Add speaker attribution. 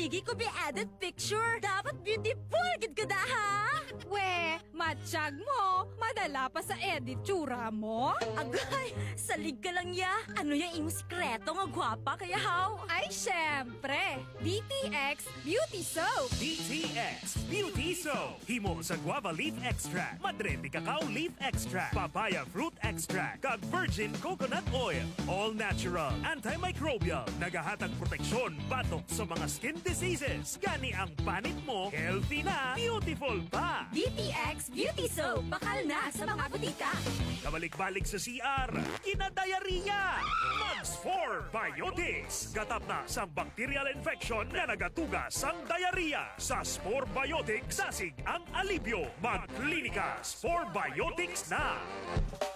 Speaker 1: Gigi ko be added picture. Dapat beautiful gid ka da ha?
Speaker 2: We, matsyag mo. Madala pa sa edit tsura mo.
Speaker 1: Agay, salig ka lang ya. Ano yung imo sikreto nga gwapa kaya how?
Speaker 2: Ay, syempre. DTX Beauty Soap.
Speaker 3: DTX Beauty Soap. Himo sa guava leaf extract, madre de cacao leaf extract, papaya fruit extract, kag virgin coconut oil. All natural, antimicrobial, nagahatag proteksyon batok sa mga skin diseases. Gani ang panit mo, healthy na, beautiful pa.
Speaker 1: DTX Beauty Soap. Bakal na sa mga butika.
Speaker 3: Kabalik-balik sa CR, kinadayariya. Mugs 4 Biotics. Gatap na sa bacterial infection na nagatugas sang diarrhea. Sa Spore Biotics, sasig ang alibyo. Magklinika Spore Biotics na.